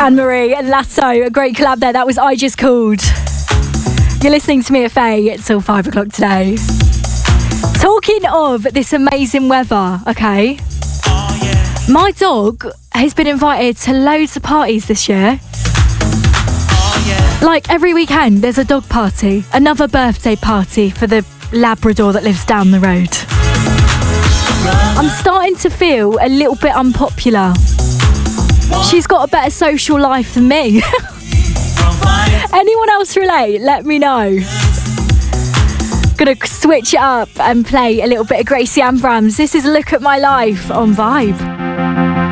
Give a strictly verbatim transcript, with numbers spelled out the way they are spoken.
Anne-Marie and Lasso, a great collab there. That was I Just Called. You're listening to Mia Faye till five o'clock today. Talking of this amazing weather, okay? Oh, yeah. My dog has been invited to loads of parties this year. Oh, yeah. Like every weekend, there's a dog party, another birthday party for the Labrador that lives down the road. I'm starting to feel a little bit unpopular. She's got a better social life than me. Anyone else relate? Let me know. Gonna switch it up and play a little bit of Gracie Abrams. This is Look at My Life on Vibe.